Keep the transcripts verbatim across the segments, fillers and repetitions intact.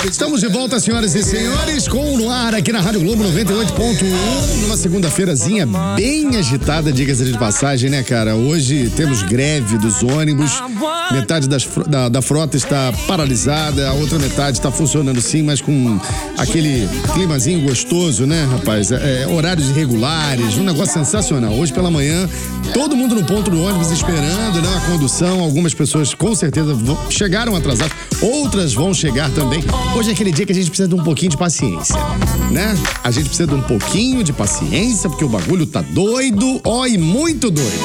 Estamos de volta, senhoras e senhores, com o No Ar aqui na Rádio Globo noventa e oito ponto um, numa segunda-feirazinha bem agitada, diga-se de passagem, né, cara? Hoje temos greve dos ônibus, metade das, da, da frota está paralisada, a outra metade está funcionando sim, mas com aquele climazinho gostoso, né, rapaz? É, é, horários irregulares, um negócio sensacional. Hoje pela manhã, todo mundo no ponto do ônibus esperando, né, a condução. Algumas pessoas com certeza vão, chegaram atrasadas, outras vão chegar também. Hoje é aquele dia que a gente precisa de um pouquinho de paciência, né? A gente precisa de um pouquinho de paciência, porque o bagulho tá doido, ó, e muito doido.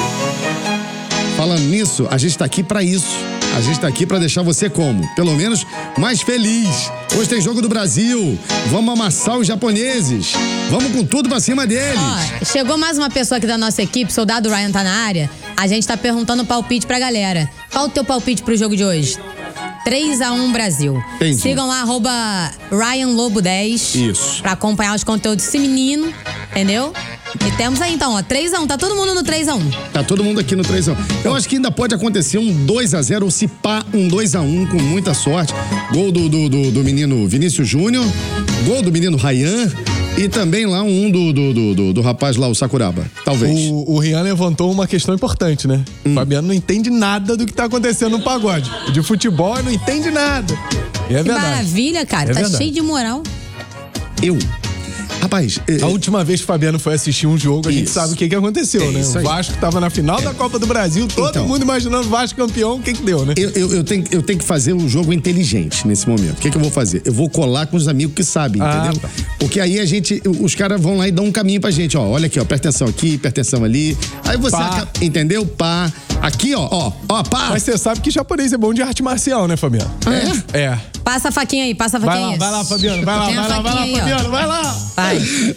Falando nisso, a gente tá aqui pra isso. A gente tá aqui pra deixar você como? Pelo menos mais feliz. Hoje tem jogo do Brasil. Vamos amassar os japoneses. Vamos com tudo pra cima deles. Ó, chegou mais uma pessoa aqui da nossa equipe, soldado Ryan tá na área. A gente tá perguntando o palpite pra galera. Qual o teu palpite pro jogo de hoje? três a um Brasil. Entendi. Sigam lá, arroba Ryan Lobo dez. Isso. Pra acompanhar os conteúdos desse menino, entendeu? E temos aí então, ó, três a um. Tá todo mundo no três a um. Tá todo mundo aqui no três a um. Eu acho que ainda pode acontecer um dois a zero ou se pá um dois a um com muita sorte. Gol do, do, do, do menino Vinícius Júnior, gol do menino Ryan e também lá um do, do, do, do, do rapaz lá, o Sakuraba. Talvez. O, o Rian levantou uma questão importante, né? Hum. O Fabiano não entende nada do que tá acontecendo no pagode. De futebol, ele não entende nada. E é que verdade. Maravilha, cara. É tá verdade. cheio de moral. Eu... Rapaz, a última vez que o Fabiano foi assistir um jogo, a gente isso. sabe o que, que aconteceu, é né? O Vasco tava na final é. da Copa do Brasil, todo então, mundo imaginando o Vasco campeão, o que que deu, né? Eu, eu, eu, tenho, eu tenho que fazer um jogo inteligente nesse momento. O que que eu vou fazer? Eu vou colar com os amigos que sabem, ah, entendeu? Tá. Porque aí a gente, os caras vão lá e dão um caminho pra gente, ó, olha aqui, ó, presta atenção aqui, presta atenção ali. Aí você, acaba, entendeu? Pá. Aqui, ó, ó, ó, pá. Mas você sabe que japonês é bom de arte marcial, né, Fabiano? É? É. Passa a faquinha aí, passa a faquinha aí. Vai lá, vai lá, Fabiano, vai lá, vai lá, vai lá, aí, Fabiano, vai lá. Vai.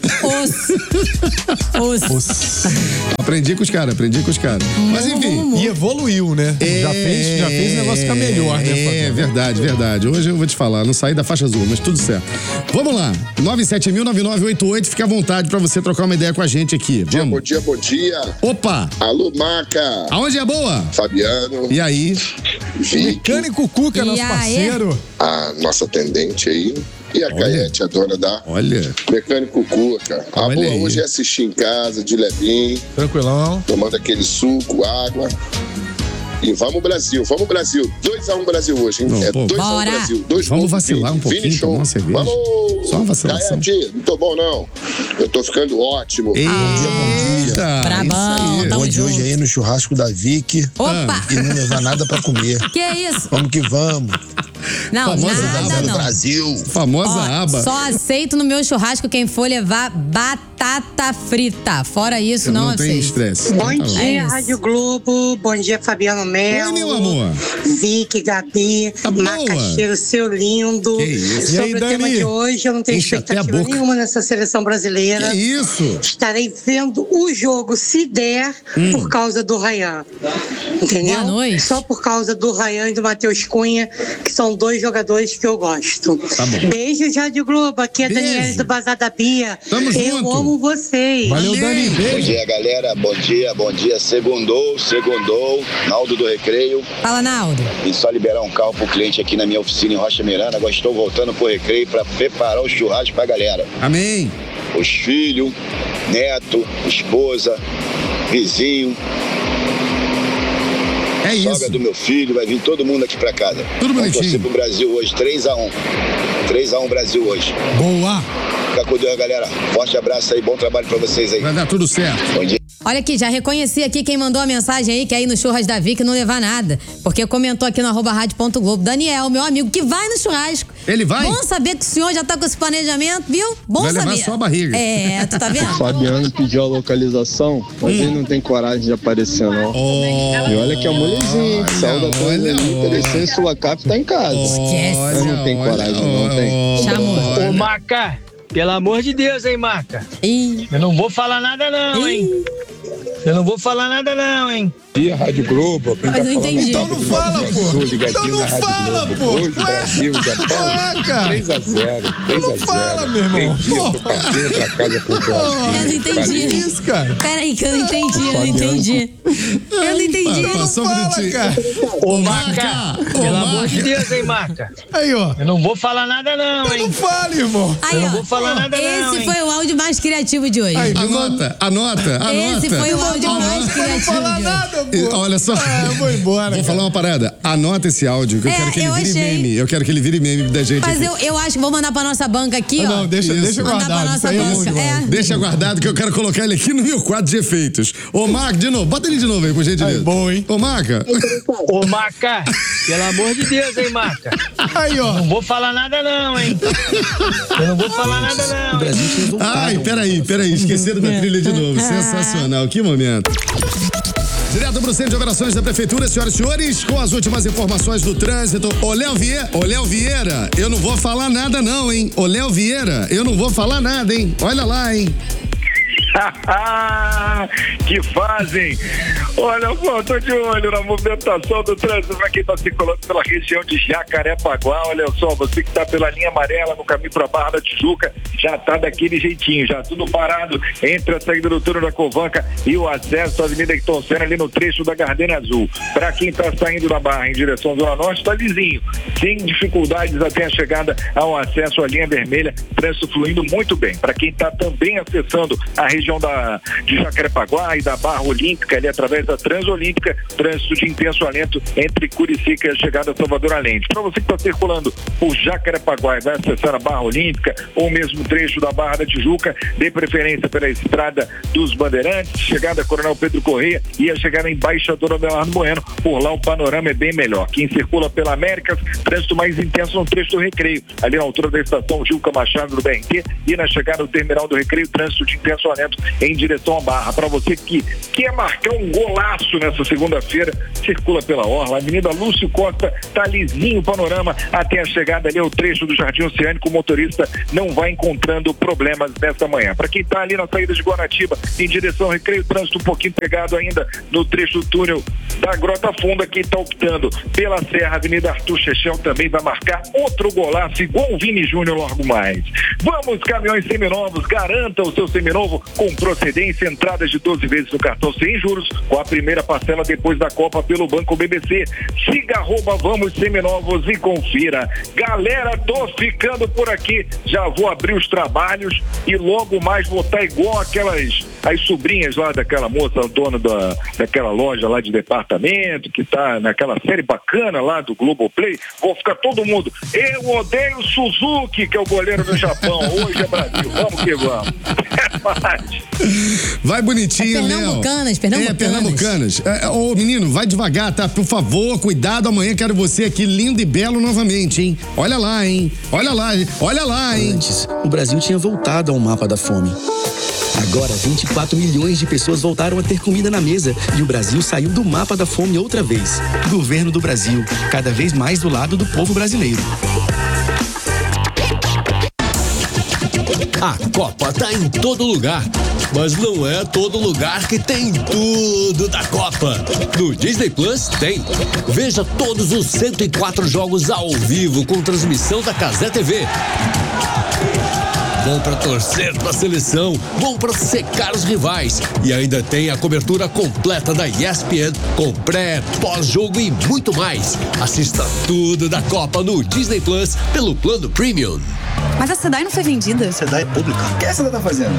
Os. Os. Aprendi com os caras, aprendi com os caras. Mas enfim. E evoluiu, né? É, já fez, já fez o negócio ficar melhor, né, Fabiano? É verdade, verdade. Hoje eu vou te falar, não saí da faixa azul, mas tudo certo. Vamos lá, nove sete mil, nove nove oito oito, fica à vontade pra você trocar uma ideia com a gente aqui. Vamos. Bom dia, bom dia. Opa! Alô, Maca. Aonde é boa? Fabiano. E aí? Vicky. Mecânico Cuca, nosso aí? parceiro. A nossa atendente aí. E a Caete, a dona da Olha. Mecânico Cuca. A Olha boa aí. hoje é assistir em casa, de levinho. Tranquilão. Tomando aquele suco, água. E vamos Brasil, vamos Brasil. dois a um Brasil hoje, hein? Não, é pô. dois a um Bora. Brasil. Dois Vamos gols do vacilar Vini. um pouquinho, Vini, show. tomar uma cerveja. Vamos. Só uma vacilação. Caete, não tô bom não. Eu tô ficando ótimo. Eita, Brabão, isso aí. tamo Hoje, junto. hoje aí no churrasco da Vicky Opa! e não levar nada pra comer. Que isso? Vamos que vamos. Não, Famosa nada aba No não. Brasil. Famosa Ó, aba. só aceito no meu churrasco quem for levar batata frita. Fora isso, Eu não, não tenho aceito. estresse. Bom Tá dia, É isso. Rádio Globo. Bom dia, Fabiano Melo. Oi, meu amor. Vicky, Gabi, Tá boa. Macaxeiro, seu lindo. Que isso. E aí, Sobre o Dani? tema de hoje, eu não tenho Enche até a expectativa boca. nenhuma nessa seleção brasileira. Que isso? Estarei vendo o jogo, se der, Hum. por causa do Ryan. Entendeu? Boa noite. Só por causa do Ryan e do Matheus Cunha, que são dois jogadores que eu gosto. Tá bom. Beijos, Rádio Globo. Aqui é a Beijo. Daniela do Bazar da Bia. Tamo eu junto. amo vocês. Valeu, Amém. Dani. Bom Beijo. dia, galera. Bom dia, bom dia. Segundou, segundou. Naldo do Recreio. Fala, Naldo. E só liberar um carro pro cliente aqui na minha oficina em Rocha Miranda. Agora estou voltando pro Recreio para preparar o churrasco pra galera. Amém. Os filhos, neto, esposa, vizinho, É sogra isso. do meu filho. Vai vir todo mundo aqui pra casa. Tudo Vamos bonitinho. torcer pro Brasil hoje. três a um. três a um Brasil hoje. Boa. Fica com Deus, galera. Forte abraço aí. Bom trabalho pra vocês aí. Vai dar tudo certo. Bom dia. Olha aqui, já reconheci aqui quem mandou a mensagem aí, que é aí no Churras da Vicky não levar nada. Porque comentou aqui no arroba rádio ponto globo. Daniel, meu amigo, que vai no churrasco. Ele vai? Bom saber que o senhor já tá com esse planejamento, viu? Bom Vai levar saber. só a barriga. É, tu tá vendo? Fabiano pediu a localização, mas ele não tem coragem de aparecer, não. Oh, E olha que a mulherzinha, que saiu da coisa olha, ali, olha. desceu em Sulacap, tá em casa. Esquece. Mas não tem coragem, não tem. Chamou. Ô, Maca, pelo amor de Deus, hein, Maca? Ih, Eu não vou falar nada não, hein? Eu não vou falar nada não, hein? E a Rádio Globo, quem Mas tá não falando entendi. Então não fala, pô. Então não fala, pô. Hoje o Brasil já Ah, tá cara. três a zero, três a zero. Não fala, meu irmão. Três dias, tô partindo pra casa com o Eu não entendi. Que isso, cara? Peraí, que eu não entendi, eu não entendi. Eu não entendi. Para, passou um Fala, minutinho. cara. Ô, Marca, Marca! Ô, pelo amor de Marca! Deus, hein, Marca? Aí, ó. Eu não vou falar nada não, Não hein? fala, irmão. Aí, Eu não ó, vou falar nada não, esse hein? foi o áudio mais criativo de hoje. Aí, Anota, anota, anota. Esse foi o áudio mais Não criativo fala de hoje. nada, E, pô. olha só. Ah, eu vou embora. Vou cara. falar uma parada. Anota esse áudio, que eu É, quero que ele eu vire achei. meme. Eu quero que ele vire meme da gente. Mas aqui. eu, eu acho que vou mandar pra nossa banca aqui, Ah, ó. não, deixa, Isso. deixa Mandar pra guardado. nossa Isso aí é banca. muito bom. É. Deixa guardado que eu quero colocar ele aqui no meu quadro de efeitos. Ô, Marca, de novo. Bota ele de novo aí, por gentileza. Aí, bom, hein? Ô, Marca. Ô, Marca, pelo amor de Deus, hein, Marca? Aí, ó. Não vou falar nada não, hein? Eu não vou falar nada não. hein? Ai, peraí, peraí. Esqueceram da trilha de novo. Sensacional. Que momento. Direto para o Centro de Operações da Prefeitura, senhoras e senhores, com as últimas informações do trânsito. Ô, Léo Vieira, ô, Léo Vieira, eu não vou falar nada não, hein? Ô, Léo Vieira, eu não vou falar nada, hein? Olha lá, hein? Que fazem. Olha, pô, tô de olho na movimentação do trânsito para quem tá circulando pela região de Jacarepaguá. Olha só, você que tá pela linha amarela no caminho pra Barra da Tijuca, já tá daquele jeitinho, já tudo parado entre a saída do túnel da Covanca e o acesso à Avenida Ayrton Senna ali no trecho da Gardenia Azul. Para quem tá saindo da Barra em direção à Zona Norte, tá lisinho, sem dificuldades até a chegada ao acesso à linha vermelha, trânsito fluindo muito bem. Para quem tá também acessando a região da, de Jacarepaguá e da Barra Olímpica, ali através da Transolímpica, trânsito de intenso alento entre Curicica e a chegada a Salvador Allende. Para você que está circulando por Jacarepaguá e vai acessar a Barra Olímpica ou mesmo trecho da Barra da Tijuca, dê preferência pela estrada dos Bandeirantes, chegada a Coronel Pedro Correia e a chegada em Embaixador Abelardo Bueno. Por lá o panorama é bem melhor. Quem circula pela Américas, trânsito mais intenso no trecho do Recreio, ali na altura da estação Gilca Machado do B R T e na chegada do terminal do Recreio, trânsito de intenso alento em direção à Barra. Para você que quer marcar um golaço nessa segunda-feira, circula pela Orla, Avenida Lúcio Costa, tá lisinho o panorama até a chegada ali ao trecho do Jardim Oceânico. O motorista não vai encontrando problemas nesta manhã. Para quem tá ali na saída de Guaratiba em direção ao Recreio, trânsito um pouquinho pegado ainda no trecho do túnel da Grota Funda. Quem tá optando pela Serra, Avenida Arthur Chechel, também vai marcar outro golaço igual o Vini Júnior logo mais. Vamos, caminhões seminovos, garanta o seu seminovo com procedência, entradas de doze vezes no cartão sem juros, com a primeira parcela depois da Copa pelo Banco B B C. Siga arroba Vamos Seminovos e confira. Galera, tô ficando por aqui, já vou abrir os trabalhos e logo mais vou estar igual aquelas, as sobrinhas lá daquela moça, dona da, daquela loja lá de departamento, que tá naquela série bacana lá do Globoplay. Vou ficar todo mundo, eu odeio Suzuki, que é o goleiro do Japão. Hoje é Brasil, vamos que vamos. É mais. Vai bonitinho, É Pernambucanas, Léo. Pernambucanas. É, Pernambucanas. É, ô, menino, vai devagar, tá? Por favor, cuidado. Amanhã quero você aqui lindo e belo novamente, hein? Olha lá, hein? Olha lá, hein? Olha lá, hein? Antes, o Brasil tinha voltado ao mapa da fome. Agora, vinte e quatro milhões de pessoas voltaram a ter comida na mesa e o Brasil saiu do mapa da fome outra vez. Governo do Brasil, cada vez mais do lado do povo brasileiro. A Copa tá em todo lugar, mas não é todo lugar que tem tudo da Copa. No Disney Plus tem. Veja todos os cento e quatro jogos ao vivo com transmissão da Cazé T V. Bom pra torcer pra seleção, bom pra secar os rivais. E ainda tem a cobertura completa da E S P N com pré, pós-jogo e muito mais. Assista tudo da Copa no Disney Plus pelo plano Premium. Mas a SEDAI não foi vendida. A SEDAI é pública. O que a SEDAI tá fazendo?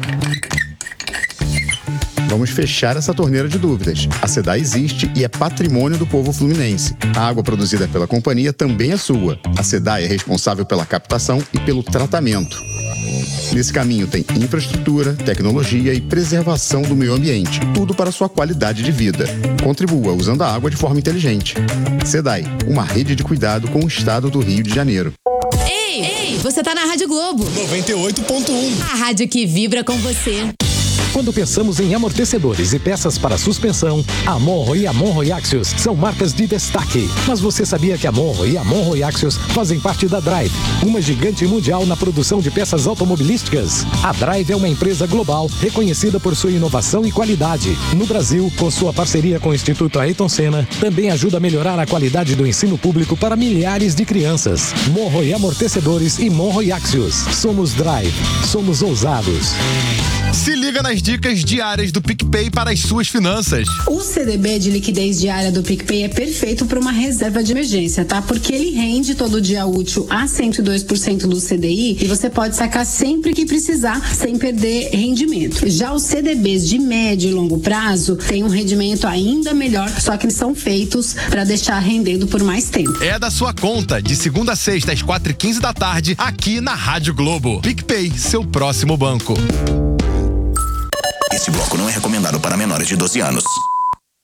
Vamos fechar essa torneira de dúvidas. A SEDAI existe e é patrimônio do povo fluminense. A água produzida pela companhia também é sua. A SEDAI é responsável pela captação e pelo tratamento. Nesse caminho tem infraestrutura, tecnologia e preservação do meio ambiente. Tudo para sua qualidade de vida. Contribua usando a água de forma inteligente. SEDAI, uma rede de cuidado com o estado do Rio de Janeiro. Ei, ei, você tá na Rádio Globo. noventa e oito ponto um. A rádio que vibra com você. Quando pensamos em amortecedores e peças para suspensão, a Monro e a Monro e Axios são marcas de destaque. Mas você sabia que a Monro e a Monro e Axios fazem parte da Drive, uma gigante mundial na produção de peças automobilísticas? A Drive é uma empresa global reconhecida por sua inovação e qualidade. No Brasil, com sua parceria com o Instituto Ayrton Senna, também ajuda a melhorar a qualidade do ensino público para milhares de crianças. Monro e Amortecedores e Monro e Axios. Somos Drive. Somos ousados. Se liga nas dicas diárias do PicPay para as suas finanças. O C D B de liquidez diária do PicPay é perfeito para uma reserva de emergência, tá? Porque ele rende todo dia útil a cento e dois por cento do C D I e você pode sacar sempre que precisar, sem perder rendimento. Já os C D Bs de médio e longo prazo têm um rendimento ainda melhor, só que são feitos para deixar rendendo por mais tempo. É da sua conta, de segunda a sexta, às quatro e quinze da tarde, aqui na Rádio Globo. PicPay, seu próximo banco. Esse bloco não é recomendado para menores de doze anos.